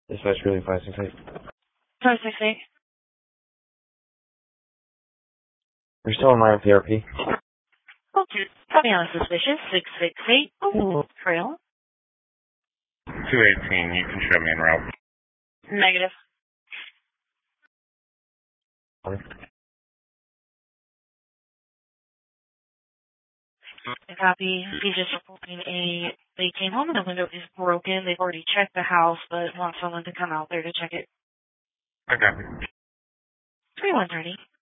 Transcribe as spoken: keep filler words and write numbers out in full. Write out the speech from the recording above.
Dispatch really five six eight. five six eight. We're still in line with the R P. Okay. Probably on suspicious. six six eight. Oh, trail. two eighteen, you can show me en route. Negative. Copy. He just reporting a, they came home and the window is broken. They've already checked the house, but want someone to come out there to check it. I copy. three one thirty.